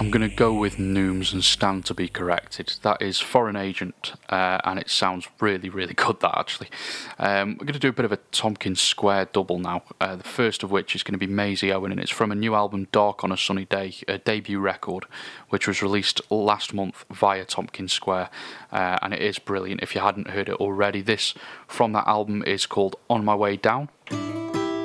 I'm going to go with Nooms and stand to be corrected. That is Foreign Agent, and it sounds really, really good, that actually. We're going to do a bit of a Tompkins Square double now, the first of which is going to be Maisie Owen, and it's from a new album, Dark on a Sunny Day, a debut record, which was released last month via Tompkins Square, and it is brilliant if you hadn't heard it already. This, from that album, is called On My Way Down.